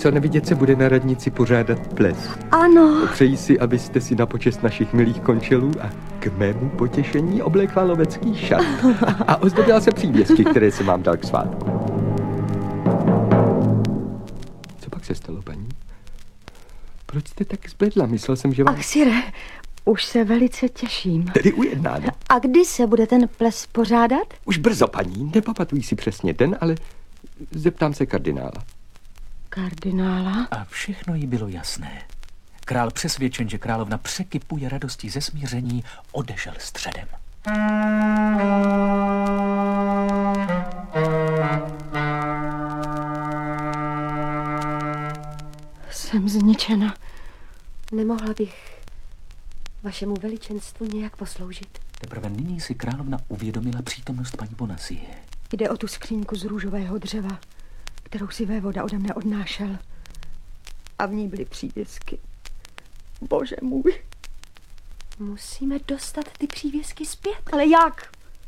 co nevidět se bude na radnici pořádat ples. Ano. Přeji si, abyste si na počest našich milých končelů a k mému potěšení oblekla lovecký šat. A ozdobila se přívěsky, které jsem vám dal k svátku. Co pak se stalo, paní? Proč jste tak zbledla? Myslel jsem, že vám... Ach, sire, už se velice těším. Tedy ujednáno. A kdy se bude ten ples pořádat? Už brzo, paní. Nepamatuji si přesně den, ale zeptám se kardinála. Kardinála? A všechno jí bylo jasné. Král přesvědčen, že královna překypuje radostí ze smíření, odešel středem. Jsem zničena. Nemohla bych vašemu veličenstvu nějak posloužit. Teprve nyní si královna uvědomila přítomnost paní Bonacie. Jde o tu skřínku z růžového dřeva, kterou si vévoda ode mne odnášel. A v ní byly přívěsky. Bože můj. Musíme dostat ty přívěsky zpět. Ale jak?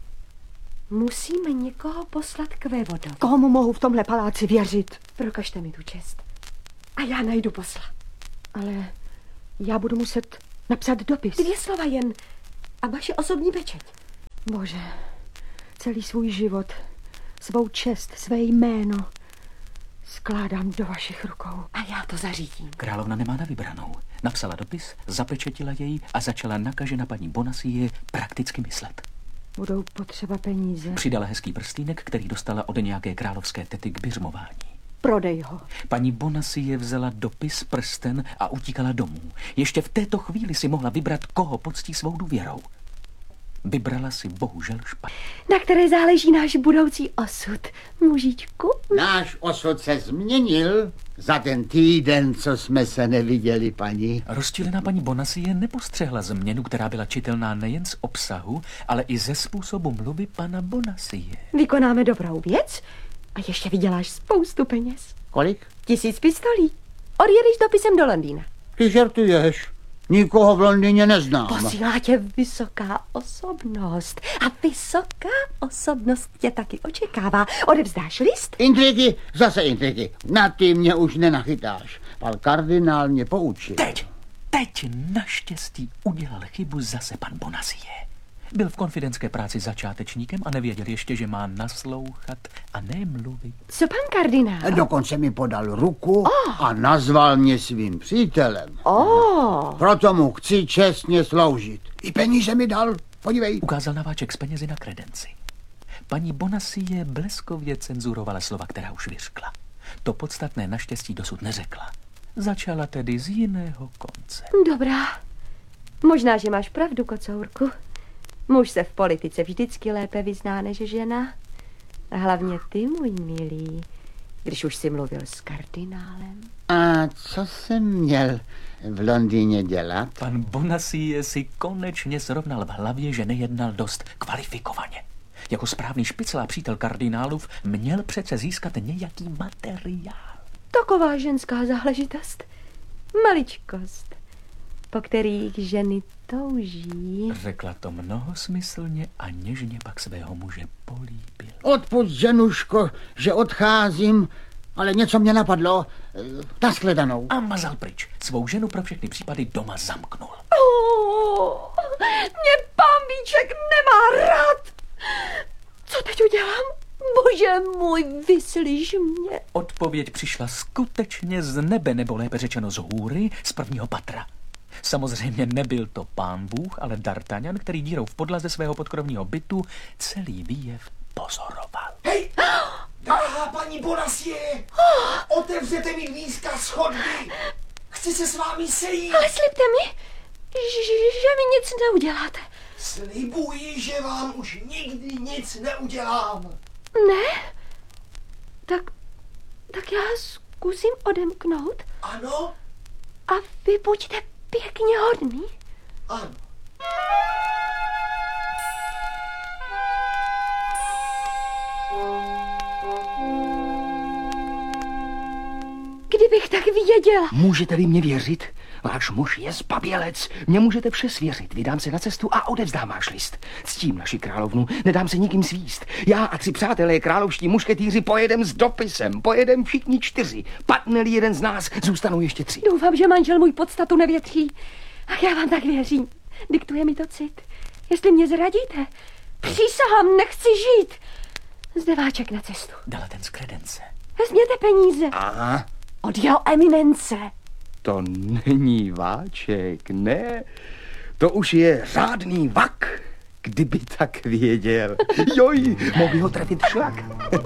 Musíme někoho poslat k vévodovi. Komu mohu v tomhle paláci věřit? Prokažte mi tu čest. A já najdu posla. Ale já budu muset napsat dopis. 2 slova jen. A vaše osobní pečeť. Bože, celý svůj život, svou čest, své jméno skládám do vašich rukou. A já to zařídím. Královna nemá na vybranou. Napsala dopis, zapečetila jej a začala nakažena paní Bonacie prakticky myslet. Budou potřeba peníze. Přidala hezký prstýnek, který dostala od nějaké královské tety k biřmování. Prodej ho. Paní Bonacie vzala dopis, prsten a utíkala domů. Ještě v této chvíli si mohla vybrat, koho poctí svou důvěrou. Vybrala si bohužel špatně. Na které záleží náš budoucí osud, mužičku? Náš osud se změnil za ten týden, co jsme se neviděli, paní. Rozčilená paní Bonacie nepostřehla změnu, která byla čitelná nejen z obsahu, ale i ze způsobu mluvy pana Bonacie. Vykonáme dobrou věc a ještě vyděláš spoustu peněz. Kolik? 1000 pistolí. Odjedeš dopisem do Londýna. Ty žertuješ. Nikoho v Londýně neznám. Posílá tě vysoká osobnost. A vysoká osobnost tě taky očekává. Odevzdáš list? Intriky, zase intriky. Na ty mě už nenachytáš. Pan kardinál mě poučil. Teď naštěstí udělal chybu zase pan Bonacie. Byl v konfidentské práci začátečníkem a nevěděl ještě, že má naslouchat a ne mluvit. Co pan kardinál? Dokonce mi podal ruku a nazval mě svým přítelem. Proto mu chci čestně sloužit. I peníze mi dal, podívej. Ukázal naváček s penězi na kredenci. Paní Bonacie bleskově cenzurovala slova, která už vyřkla. To podstatné naštěstí dosud neřekla. Začala tedy z jiného konce. Dobrá. Možná, že máš pravdu, kocourku. Muž se v politice vždycky lépe vyzná než žena. A hlavně ty, můj milý, když už jsi mluvil s kardinálem. A co jsem měl v Londýně dělat? Pan Bonacie si konečně srovnal v hlavě, že nejednal dost kvalifikovaně. Jako správný špicl a přítel kardinálův měl přece získat nějaký materiál. Taková ženská záležitost. Maličkost, po kterých ženy touží. Řekla to mnohosmyslně a něžně pak svého muže políbil. Odpusť, ženuško, že odcházím, ale něco mě napadlo. Nashledanou. A mazal pryč. Svou ženu pro všechny případy doma zamknul. Mě pán Víček nemá rád. Co teď udělám? Bože můj, vyslyš mě. Odpověď přišla skutečně z nebe, nebo lépe řečeno z hůry, z prvního patra. Samozřejmě nebyl to pán Bůh, ale D'Artagnan, který dírou v podlaze svého podkrovního bytu celý výjev pozoroval. Hej, drahá paní Bonacie, otevřete mi dvířka z chodby. Chci se s vámi sejít. Ale slibte mi, že mi nic neuděláte. Slibuji, že vám už nikdy nic neudělám. Ne? Tak já zkusím odemknout. Ano? A vy buďte pěkně hodný. Ano. Kdybych tak věděla. Můžete-li mě věřit? Váš muž je zbabělec. Mě můžete přesvěřit. Vydám se na cestu a odevzdám váš list. Ctím naši královnu, nedám se nikým svíst. Já a 3 přátelé královští mušketýři pojedem s dopisem. Pojedem všichni 4. Padne-li jeden z nás, zůstanou ještě 3. Doufám, že manžel můj podstatu nevětří. Ach, já vám tak věřím. Diktuje mi to cit. Jestli mě zradíte, přísahám, nechci žít. Zdeváček na cestu. Dala ten z kredence. Vezměte peníze. Aha, Od jeho eminence. to není váček, ne. To už je řádný vak, kdyby tak věděl. Joj, mohl ho trefit šlak.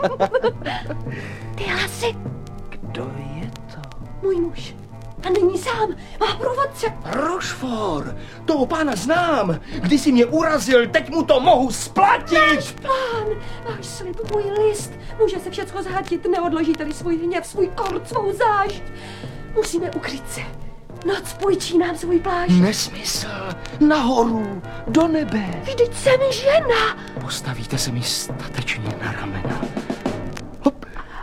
Ty hlasy, Kdo je to? můj muž. A není sám, má průvodce. Rochefort, toho pána znám. Když si mě urazil, teď mu to mohu splatit. Pán, váš slib, můj list. Může se všecko zhatit, neodložíte-li svůj hněv, svůj kord, svou zášť. Musíme ukryt se. Noc půjčí nám svůj plášť. Nesmysl. Nahoru, do nebe. Vždyť jsem žena. Postavíte se mi statečně na ramena. Hop.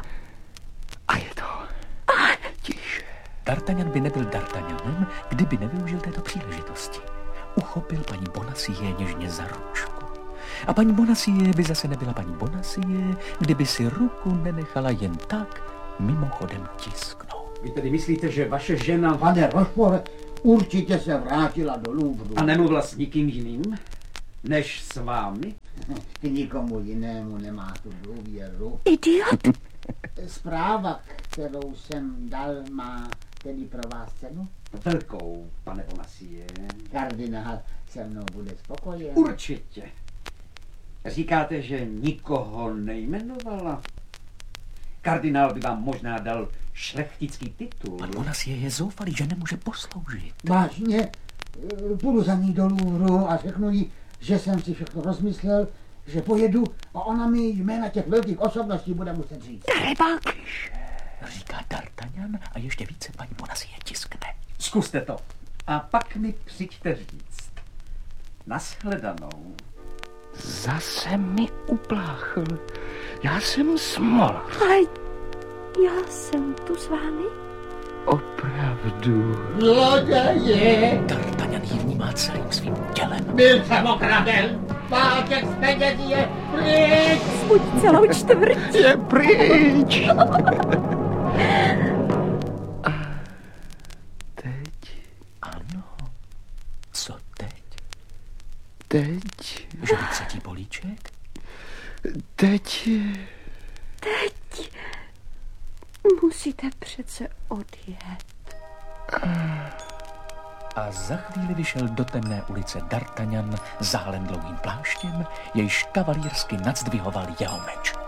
A je to. Tiše. D'Artagnan by nebyl D'Artagnanem, kdyby nevyužil této příležitosti. Uchopil paní Bonacieux něžně za ručku. A paní Bonacieux by zase nebyla paní Bonacieux, kdyby si ruku nenechala jen tak mimochodem tisknout. Vy tedy myslíte, že vaše žena Pane Rochefort určitě se vrátila do Louvru. a nemluvila s nikým jiným, než s vámi? K nikomu jinému nemá tu důvěru. Idiot. Zpráva, kterou jsem dal, má tedy pro vás cenu? Velkou, pane Bonacieux. Kardinál se mnou bude spokojen. Určitě. Říkáte, že nikoho nejmenovala? Kardinál by vám možná dal šlechtický titul. Pan Bonacieux je zoufalý, že nemůže posloužit. Vážně, půjdu za ní do Louvru a řeknu jí, že jsem si všechno rozmyslel, že pojedu a ona mi jména těch velkých osobností bude muset říct. Říká D'Artagnan a ještě více paní Bonacieux tiskne. Zkuste to. A pak mi přijďte říct. Nashledanou. Zase mi upláchl. Já jsem smola. Ale já jsem tu s vámi. Opravdu. Zloději! D'Artagnan ji vnímá celým svým tělem. Byl jsem okraden! Pátek z penězí je pryč! Buď celou čtvrť. Je pryč. A teď, Ano. Co teď? teď, Že by 3. políček? teď. Musíte přece odjet. A za chvíli vyšel do temné ulice D'Artagnan zálen dlouhým pláštěm, jejž kavalírsky nadzvihoval jeho meč.